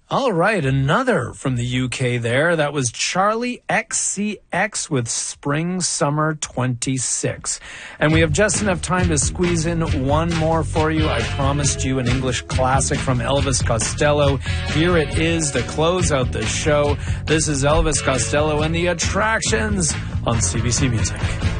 All right, another from the UK there. That was Charlie XCX with Spring Summer 26. And we have just enough time to squeeze in one more for you. I promised you an English classic from Elvis Costello. Here it is to close out the show. This is Elvis Costello and the Attractions on CBC Music.